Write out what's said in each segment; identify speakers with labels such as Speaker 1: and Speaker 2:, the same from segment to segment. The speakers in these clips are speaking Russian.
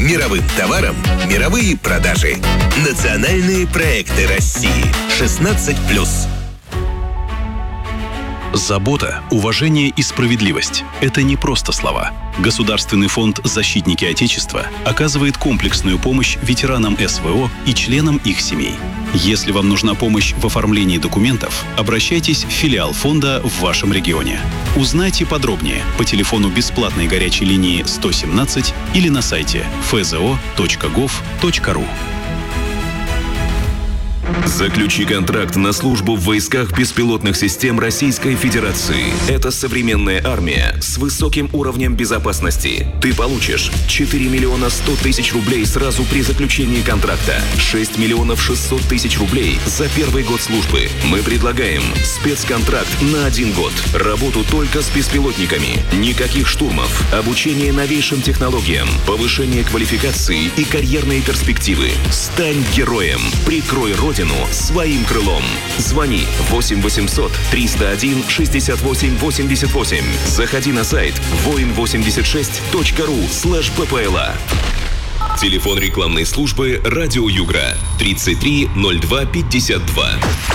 Speaker 1: Мировым товарам мировые продажи. Национальные проекты России. 16+.
Speaker 2: Забота, уважение и справедливость – это не просто слова. Государственный фонд «Защитники Отечества» оказывает комплексную помощь ветеранам СВО и членам их семей. Если вам нужна помощь в оформлении документов, обращайтесь в филиал фонда в вашем регионе. Узнайте подробнее по телефону бесплатной горячей линии 117 или на сайте fzo.gov.ru.
Speaker 3: Заключи контракт на службу в войсках беспилотных систем Российской Федерации. Это современная армия с высоким уровнем безопасности. Ты получишь 4 миллиона 100 тысяч рублей сразу при заключении контракта, 6 миллионов 600 тысяч рублей за первый год службы. Мы предлагаем спецконтракт на 1 год. Работу только с беспилотниками. Никаких штурмов. Обучение новейшим технологиям. Повышение квалификации и карьерные перспективы. Стань героем. Прикрой Родину своим крылом. Звони 8 800 301 68 88. Заходи на сайт voin86.ru/ppla. Телефон рекламной службы «Радио Югра» 33 02 52.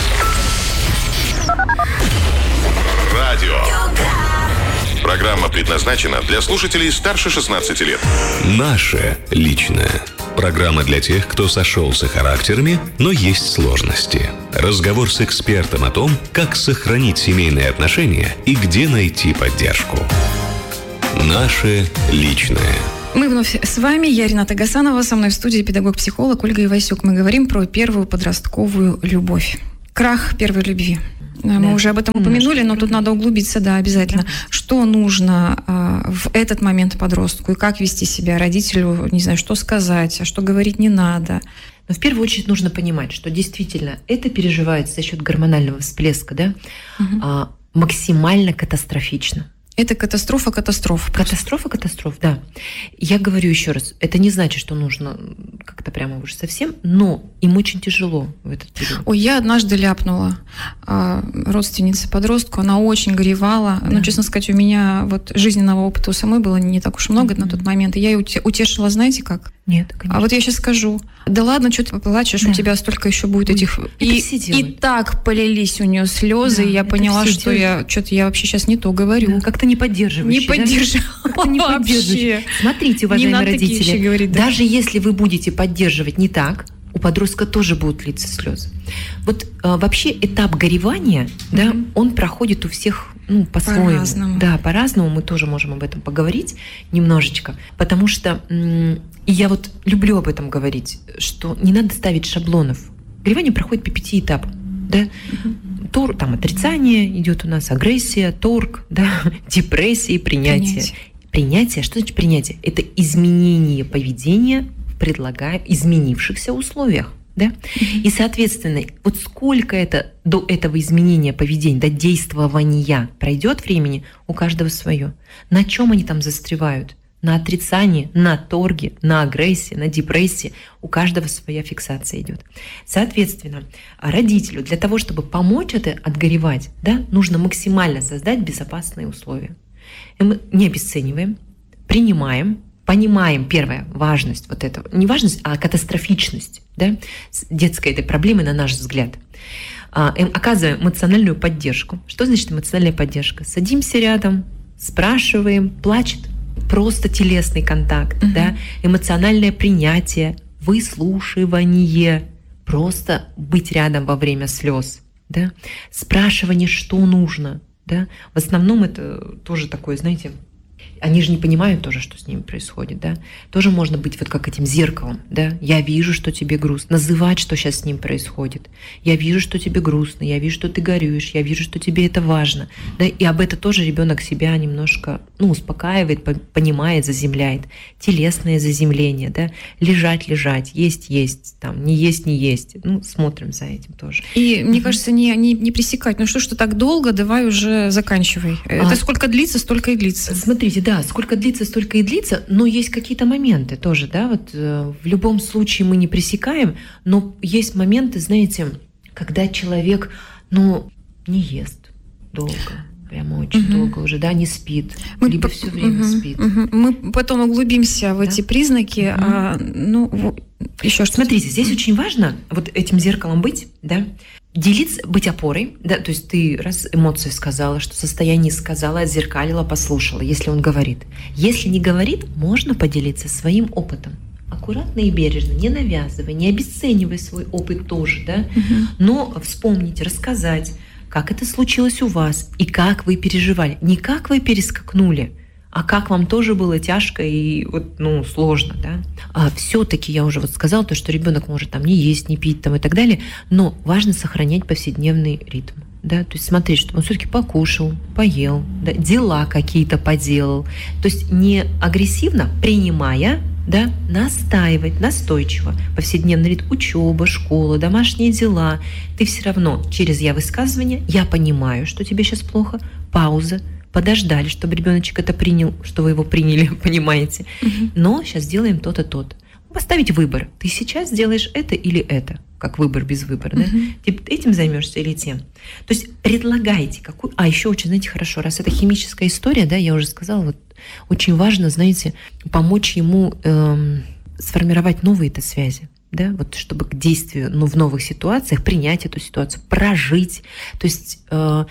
Speaker 4: Радио. Программа предназначена для слушателей старше 16 лет.
Speaker 3: Наше личное. Программа для тех, кто сошелся характерами, но есть сложности. Разговор с экспертом о том, как сохранить семейные отношения и где найти поддержку. Наше личное.
Speaker 5: Мы вновь с вами. Я Рената Гасанова. Со мной в студии педагог-психолог Ольга Ивасюк. Мы говорим про первую подростковую любовь. Крах первой любви. Мы уже об этом упомянули, но тут надо углубиться, да, обязательно. Что нужно в этот момент подростку и как вести себя родителю, не знаю, что сказать, а что говорить не надо.
Speaker 6: Но в первую очередь нужно понимать, что действительно это переживается за счет гормонального всплеска, да, максимально катастрофично.
Speaker 5: Это катастрофа.
Speaker 6: Катастрофа, да. Я говорю еще раз, это не значит, что нужно как-то прямо уже совсем, но им очень тяжело в этот период.
Speaker 5: Ой, я однажды ляпнула. Родственница подростку, она очень горевала. Да. Ну, честно сказать, у меня вот жизненного опыта у самой было не так уж много на тот момент. И я ее утешила, знаете как?
Speaker 6: Нет, конечно.
Speaker 5: А вот я сейчас скажу. Да ладно, что ты плачешь, у тебя столько еще будет этих... И так полились у нее слезы, и я поняла, что я вообще сейчас не то говорю.
Speaker 6: Как-то не поддерживаешь.
Speaker 5: Не поддерживаю.
Speaker 6: Как-то не поддерживаешь. Смотрите, уважаемые родители,
Speaker 5: говорить, да?
Speaker 6: Даже если вы будете поддерживать не так, у подростка тоже будут литься слезы. Вот вообще этап горевания, да, он проходит у всех по-своему.
Speaker 5: По-разному.
Speaker 6: Да, по-разному. Мы тоже можем об этом поговорить немножечко, потому что и я вот люблю об этом говорить, что не надо ставить шаблонов. Горевание проходит по 5 этапам. Да? Там отрицание идет у нас, агрессия, торг, да? Депрессия и принятие. Принятие. Что значит принятие? Это изменение поведения в изменившихся условиях. Да? И, соответственно, вот сколько это до этого изменения поведения, до действования пройдет времени, у каждого свое. На чем они там застревают? На отрицании, на торге, на агрессии, на депрессии. У каждого своя фиксация идет. Соответственно, родителю для того, чтобы помочь это отгоревать, да, нужно максимально создать безопасные условия. И мы не обесцениваем, принимаем, понимаем, первая важность вот этого, не важность, а катастрофичность, да, детской этой проблемы, на наш взгляд. Оказываем эмоциональную поддержку. Что значит эмоциональная поддержка? Садимся рядом, спрашиваем, плачет. Просто телесный контакт, да, эмоциональное принятие, выслушивание, просто быть рядом во время слез, да, спрашивание, что нужно, да. В основном это тоже такое, знаете, они же не понимают тоже, что с ними происходит, да. Тоже можно быть вот как этим зеркалом, да. Я вижу, что тебе грустно. Называть, что сейчас с ним происходит. Я вижу, что тебе грустно, я вижу, что ты горюешь, я вижу, что тебе это важно. Да? И об этом тоже ребенок себя немножко успокаивает, понимает, заземляет. Телесное заземление, да. Лежать, есть, там, не есть. Смотрим за этим тоже.
Speaker 5: И, мне кажется, не пресекать. Что так долго, давай уже заканчивай. Это сколько длится, столько и длится.
Speaker 6: Смотрите, да, сколько длится, столько и длится, но есть какие-то моменты тоже, да, вот в любом случае мы не пресекаем, но есть моменты, знаете, когда человек, не ест долго. прямо очень долго уже, да, не спит, либо все время спит.
Speaker 5: Мы потом углубимся в эти признаки. Еще что-то.
Speaker 6: Смотрите, здесь очень важно вот этим зеркалом быть, да, делиться, быть опорой, да, то есть ты раз эмоции сказала, что состояние сказала, отзеркалила, послушала, если он говорит. Если не говорит, можно поделиться своим опытом. Аккуратно и бережно, не навязывая, не обесценивая свой опыт тоже, да, но вспомнить, рассказать, как это случилось у вас и как вы переживали. Не как вы перескакнули, а как вам тоже было тяжко и сложно, да. А все-таки я уже сказала, то, что ребенок может там не есть, не пить там и так далее, но важно сохранять повседневный ритм. Да, то есть смотреть, чтобы он все-таки покушал, поел, да, дела какие-то поделал. То есть не агрессивно, принимая, да, настаивать настойчиво. Повседневный ритм, учеба, школа, домашние дела. Ты все равно через я-высказывание, я понимаю, что тебе сейчас плохо, пауза, подождали, чтобы ребеночек это принял, что вы его приняли, понимаете. Но сейчас делаем то-то, то-то. Поставить выбор. Ты сейчас делаешь это или это, как выбор без выбора. Да? Ты этим займешься или тем. То есть предлагайте какую. А еще очень, знаете, хорошо, раз это химическая история, да, я уже сказала, очень важно, знаете, помочь ему сформировать новые-то связи. Да, чтобы к действию, в новых ситуациях принять эту ситуацию, прожить. То есть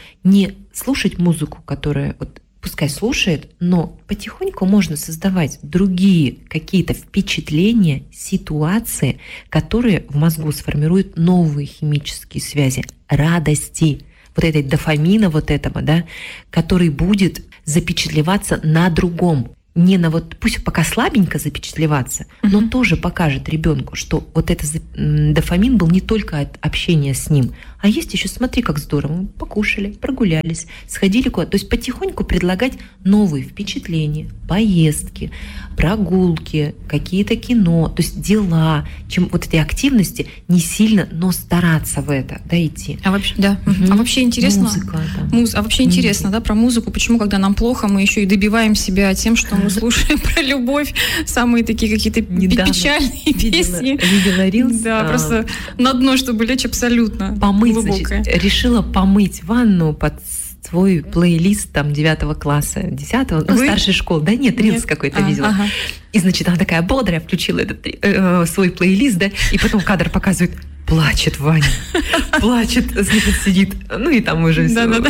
Speaker 6: не слушать музыку, которая пускай слушает, но потихоньку можно создавать другие какие-то впечатления, ситуации, которые в мозгу сформируют новые химические связи, радости, этой дофамина этого, да, который будет запечатлеваться на другом. Не на пусть пока слабенько запечатлеваться, но тоже покажет ребенку, что этот дофамин был не только от общения с ним, а есть еще, смотри, как здорово, мы покушали, прогулялись, сходили куда-то. То есть потихоньку предлагать новые впечатления, поездки, прогулки, какие-то кино, то есть дела, чем этой активности не сильно, но стараться в это, идти.
Speaker 5: А вообще, да. А вообще интересно.
Speaker 6: Музыка,
Speaker 5: да. Интересно, да, про музыку. Почему, когда нам плохо, мы еще и добиваем себя тем, что мы слушаем про любовь, самые такие какие-то печальные песни.
Speaker 6: Видела рилс.
Speaker 5: Да, просто на дно, чтобы лечь абсолютно глубокое.
Speaker 6: Решила помыть ванну под свой плейлист 9 класса, 10, старшей школы. Да нет, рилс какой-то видела.
Speaker 5: Ага.
Speaker 6: И, значит, она такая бодрая, включила этот свой плейлист, да, и потом кадр показывает, плачет Ваня, плачет, значит, сидит, и там уже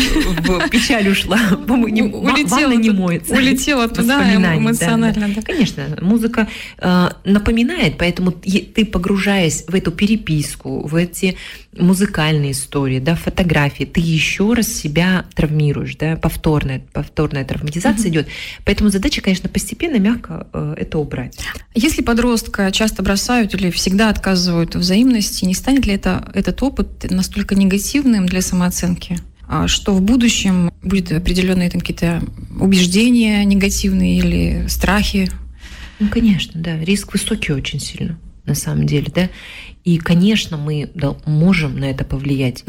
Speaker 6: в печаль ушла. Ванна не моется.
Speaker 5: Улетела туда эмоционально.
Speaker 6: Да. Конечно, музыка напоминает, поэтому ты, погружаясь в эту переписку, в эти музыкальные истории, да, фотографии, ты еще раз себя травмируешь, да, повторная травматизация идет. Поэтому задача, конечно, постепенно, мягко это убрать.
Speaker 5: Если подростка часто бросают или всегда отказывают в взаимности, не станет ли этот опыт настолько негативным для самооценки, что в будущем будут определенные какие-то убеждения негативные или страхи?
Speaker 6: Конечно, да. Риск высокий очень сильно, на самом деле, да. И, конечно, мы можем на это повлиять.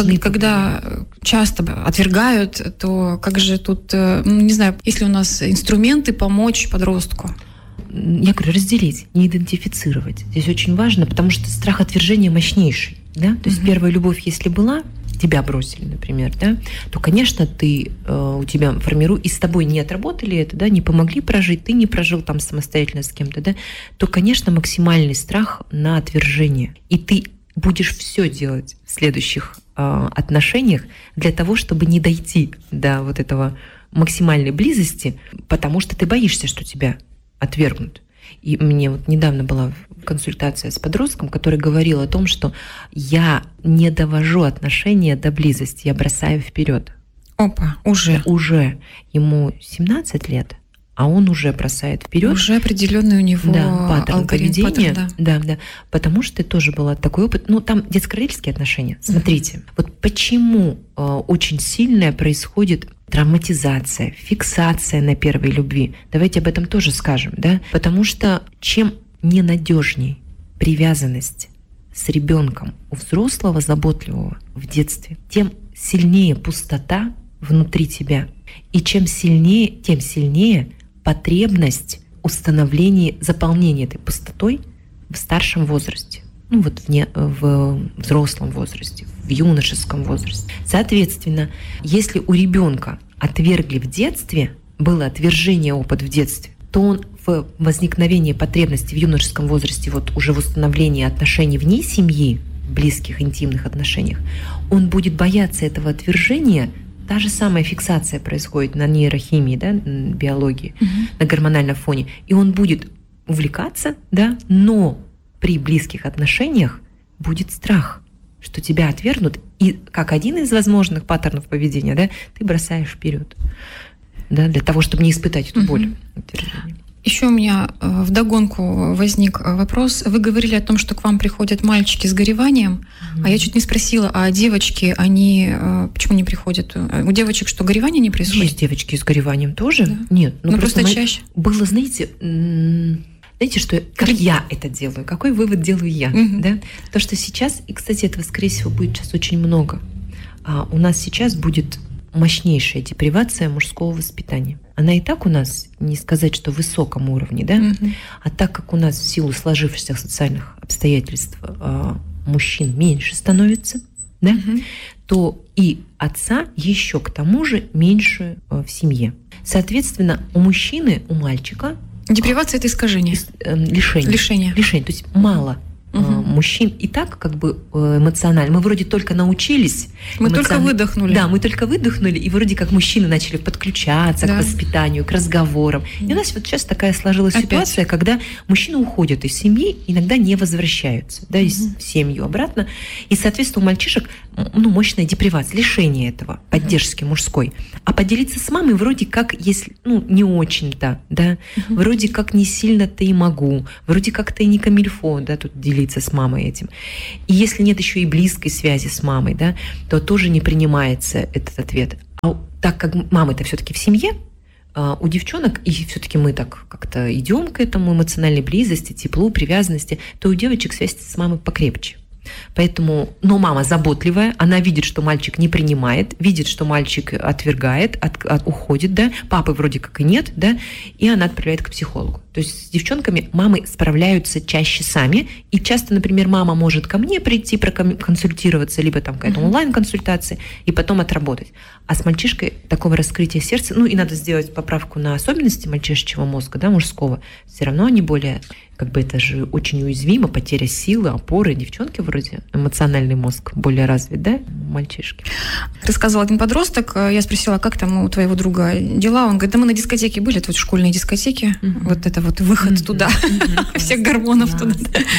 Speaker 5: Когда часто отвергают, то как же тут, не знаю, есть ли у нас инструменты помочь подростку?
Speaker 6: Я говорю, разделить, не идентифицировать. Здесь очень важно, потому что страх отвержения мощнейший. Да? То есть первая любовь, если была, тебя бросили, например, да, то, конечно, у тебя формирует, и с тобой не отработали это, да, не помогли прожить, ты не прожил там самостоятельно с кем-то, да, то, конечно, максимальный страх на отвержение. И ты будешь все делать в следующих отношениях для того, чтобы не дойти до этого максимальной близости, потому что ты боишься, что тебя отвергнут. И мне недавно была консультация с подростком, который говорил о том, что я не довожу отношения до близости, я бросаю вперед.
Speaker 5: Опа, уже.
Speaker 6: Уже. Ему 17 лет, а он уже бросает вперед.
Speaker 5: Уже определенный у него
Speaker 6: паттерн поведения.
Speaker 5: Паттерн,
Speaker 6: да. Потому что тоже был такой опыт. Там детско-родительские отношения. Смотрите, почему очень сильная происходит травматизация, фиксация на первой любви. Давайте об этом тоже скажем, да? Потому что чем ненадежней привязанность с ребенком у взрослого, заботливого в детстве, тем сильнее пустота внутри тебя. И тем сильнее потребность установления, заполнения этой пустотой в старшем возрасте. В взрослом возрасте, в юношеском возрасте. Соответственно, если у ребенка отвергли в детстве, было отвержение опыт в детстве, то он в возникновении потребности в юношеском возрасте, вот уже в установлении отношений вне семьи, близких, интимных отношениях, он будет бояться этого отвержения. Та же самая фиксация происходит на нейрохимии, да, биологии, на гормональном фоне. И он будет увлекаться, да, но при близких отношениях будет страх, что тебя отвергнут, и как один из возможных паттернов поведения, да, ты бросаешь вперед, да, для того, чтобы не испытать эту боль.
Speaker 5: Еще у меня вдогонку возник вопрос. Вы говорили о том, что к вам приходят мальчики с гореванием, а я чуть не спросила, а девочки, они почему не приходят? У девочек что, горевание не происходит?
Speaker 6: Есть девочки с гореванием тоже?
Speaker 5: Да.
Speaker 6: Нет.
Speaker 5: Ну, просто чаще.
Speaker 6: Было, знаете, что, как я это делаю, какой вывод делаю я, да? То, что сейчас, и, кстати, этого, скорее всего, будет сейчас очень много. У нас сейчас будет мощнейшая депривация мужского воспитания. Она и так у нас, не сказать, что в высоком уровне, да? А так как у нас в силу сложившихся социальных обстоятельств мужчин меньше становится, да, то и отца еще к тому же меньше в семье. Соответственно, у мужчины, у мальчика
Speaker 5: депривация – это искажение.
Speaker 6: Лишение. То есть мало мужчин и так как бы эмоционально. Мы вроде только научились.
Speaker 5: Мы только выдохнули.
Speaker 6: Да, мы только выдохнули, и вроде как мужчины начали подключаться к воспитанию, к разговорам. И у нас вот сейчас такая сложилась ситуация, когда мужчины уходят из семьи, иногда не возвращаются, да, в семью обратно. И, соответственно, у мальчишек мощная депривация, лишение этого, поддержки мужской. А поделиться с мамой вроде как, если, не очень-то, да, вроде как не сильно-то и могу, вроде как-то и не камильфо, да, тут делиться с мамой этим. И если нет еще и близкой связи с мамой, да, то тоже не принимается этот ответ. А так как мама-то все-таки в семье, у девчонок, и все-таки мы так как-то идем к этому эмоциональной близости, теплу, привязанности, то у девочек связь с мамой покрепче. Поэтому, но мама заботливая, она видит, что мальчик не принимает, видит, что мальчик отвергает, уходит, да, папы вроде как и нет, да, и она отправляет к психологу. То есть с девчонками мамы справляются чаще сами, и часто, например, мама может ко мне прийти проконсультироваться, либо там какая-то онлайн-консультация, и потом отработать. А с мальчишкой такого раскрытия сердца, и надо сделать поправку на особенности мальчишечьего мозга, да, мужского, все равно они более, это же очень уязвимо, потеря силы, опоры. Девчонки вроде эмоциональный мозг более развит, да, мальчишки.
Speaker 5: Рассказывал один подросток, я спросила, как там у твоего друга дела, он говорит, да мы на дискотеке были, это вот школьные дискотеки, вот это вот выход туда, всех гормонов туда.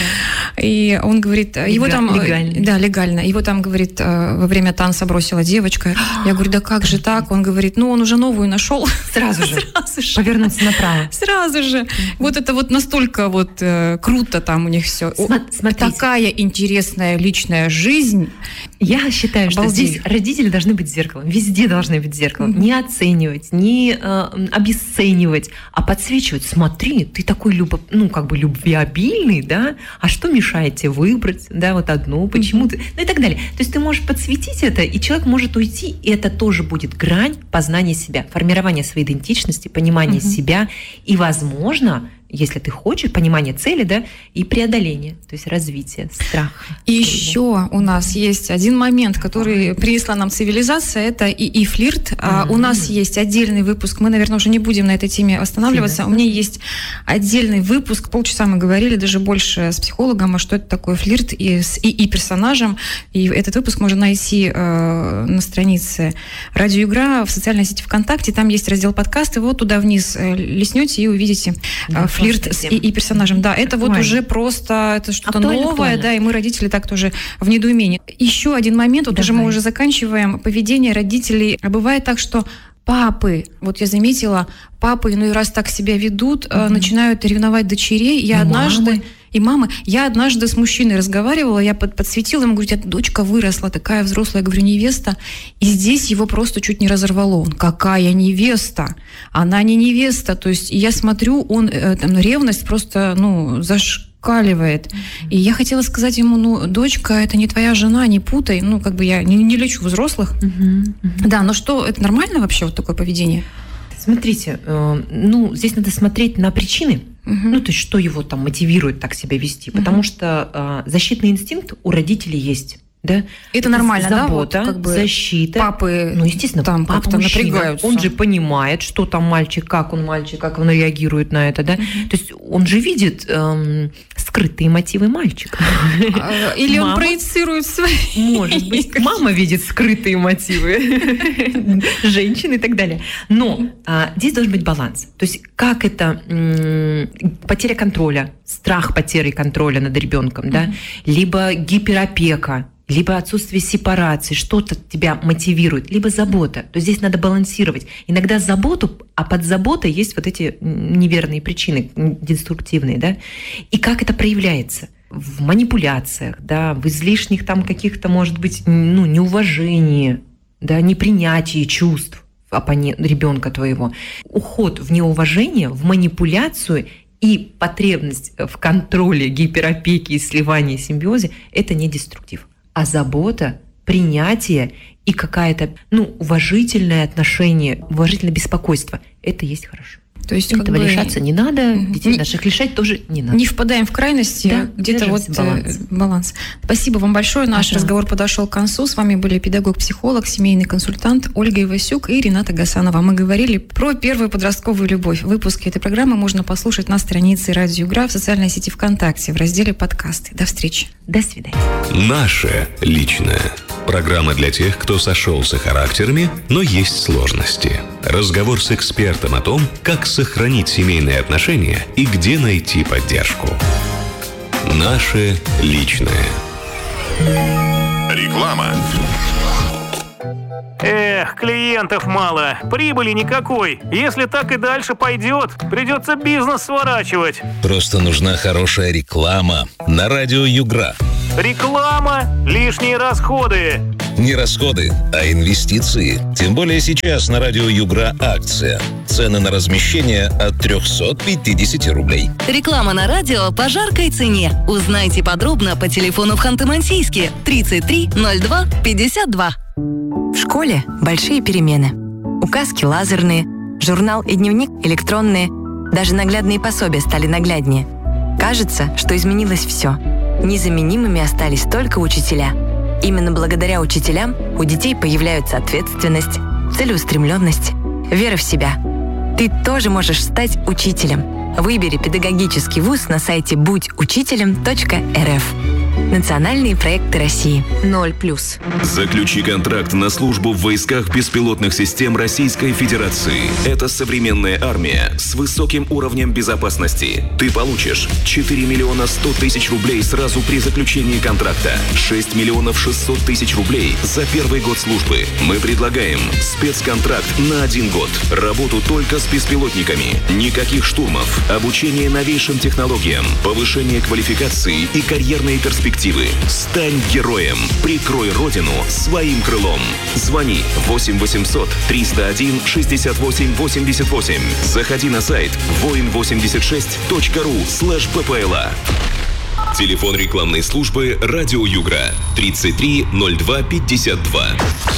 Speaker 5: И он говорит, его там... Легально. Да, легально. Его там, говорит, во время танца бросила девочка. Я говорю, да как же так? Он говорит, он уже новую нашел.
Speaker 6: Сразу же. Повернуться направо.
Speaker 5: Сразу же. Вот это вот настолько круто там у них все. Такая интересная личная жизнь.
Speaker 6: Я считаю, что здесь родители должны быть зеркалом. Везде должны быть зеркалом. Не оценивать, не обесценивать, а подсвечивать. Смотри, ты такой любвеобильный, да? А что мешает тебе выбрать, да, вот одну, почему ты... и так далее. То есть ты можешь подсветить это, и человек может уйти, и это тоже будет грань познания себя, формирования своей идентичности, понимания себя, и, возможно, если ты хочешь, понимание цели, да, и преодоление, то есть развитие, страх.
Speaker 5: И еще у нас есть один момент, который принесла нам цивилизация, это и флирт. У нас есть отдельный выпуск, мы, наверное, уже не будем на этой теме останавливаться. У меня есть отдельный выпуск, полчаса мы говорили, даже больше с психологом, что это такое флирт и персонажем. И этот выпуск можно найти на странице «Радиоигра» в социальной сети ВКонтакте. Там есть раздел подкасты, вот туда вниз листнете и увидите флирт и персонажем. Да, это вот уже просто это что-то новое, да, и мы, родители, так тоже в недоумении. Еще один момент, мы уже заканчиваем, поведение родителей. Бывает так, что папы, вот я заметила, папы иной раз так себя ведут, начинают ревновать дочерей. Мамы. Я однажды с мужчиной разговаривала, я подсветила ему, говорю, дочка выросла, такая взрослая, я говорю, невеста. И здесь его просто чуть не разорвало. Он, какая невеста? Она не невеста. То есть я смотрю, он ревность просто, зашкаливает. И я хотела сказать ему, дочка, это не твоя жена, не путай. Я не лечу взрослых. Да, но что, это нормально вообще, вот такое поведение?
Speaker 6: Смотрите, здесь надо смотреть на причины. То есть что его там мотивирует так себя вести. Потому что защитный инстинкт у родителей есть. Да?
Speaker 5: Это нормально,
Speaker 6: забота,
Speaker 5: да? Вот как бы
Speaker 6: защита.
Speaker 5: Папы
Speaker 6: ну, естественно,
Speaker 5: там
Speaker 6: папа
Speaker 5: как-то
Speaker 6: мужчина,
Speaker 5: напрягаются.
Speaker 6: Он же понимает, что там мальчик, как он реагирует на это, да? То есть он же видит скрытые мотивы мальчика.
Speaker 5: Или он проецирует свои.
Speaker 6: Может быть, мама видит скрытые мотивы женщин и так далее. Но здесь должен быть баланс. То есть как это потеря контроля, страх потери контроля над ребенком, да? Либо гиперопека, либо отсутствие сепарации, что-то тебя мотивирует, либо забота. То здесь надо балансировать. Иногда заботу, а под заботой есть вот эти неверные причины, деструктивные, да? И как это проявляется? В манипуляциях, да, в излишних там каких-то, может быть, неуважении, да, непринятии чувств ребенка твоего. Уход в неуважение, в манипуляцию и потребность в контроле, гиперопеке и сливании, симбиозе – это не деструктив. А забота, принятие и какое-то уважительное отношение, уважительное беспокойство – это есть хорошо.
Speaker 5: То есть
Speaker 6: этого лишаться не надо, детей наших лишать тоже не надо.
Speaker 5: Не впадаем в крайности,
Speaker 6: да,
Speaker 5: где-то вот баланс. Спасибо вам большое. Наш разговор подошел к концу. С вами были педагог-психолог, семейный консультант Ольга Ивасюк и Рената Гасанова. Мы говорили про первую подростковую любовь. Выпуски этой программы можно послушать на странице Радио Югра в социальной сети ВКонтакте в разделе «Подкасты». До встречи.
Speaker 6: До свидания.
Speaker 3: Наше личное. Программа для тех, кто сошелся характерами, но есть сложности. Разговор с экспертом о том, как сохранить семейные отношения и где найти поддержку. Наше личное.
Speaker 4: Реклама.
Speaker 7: Эх, клиентов мало, прибыли никакой. Если так и дальше пойдет, придется бизнес сворачивать.
Speaker 1: Просто нужна хорошая реклама на радио Югра.
Speaker 7: Реклама, лишние расходы.
Speaker 1: Не расходы, а инвестиции. Тем более сейчас на радио Югра акция. Цены на размещение от 350 рублей.
Speaker 8: Реклама на радио по жаркой цене. Узнайте подробно по телефону в Ханты-Мансийске 33 02 52.
Speaker 9: В школе большие перемены. Указки лазерные, журнал и дневник электронные. Даже наглядные пособия стали нагляднее. Кажется, что изменилось все. Незаменимыми остались только учителя. Именно благодаря учителям у детей появляются ответственность, целеустремленность, вера в себя. Ты тоже можешь стать учителем. Выбери педагогический вуз на сайте будьучителем.рф. Национальные проекты России. 0+.
Speaker 3: Заключи контракт на службу в войсках беспилотных систем Российской Федерации. Это современная армия с высоким уровнем безопасности. Ты получишь 4 миллиона 100 тысяч рублей сразу при заключении контракта, 6 миллионов 600 тысяч рублей за первый год службы. Мы предлагаем спецконтракт на 1 год. Работу только с беспилотниками. Никаких штурмов. Обучение новейшим технологиям. Повышение квалификации и карьерные перспективы. Стань героем. Прикрой родину своим крылом. Звони 8 800 301 68 88. Заходи на сайт voin86.ru/ppla. Телефон рекламной службы «Радио Югра» 33 02 52.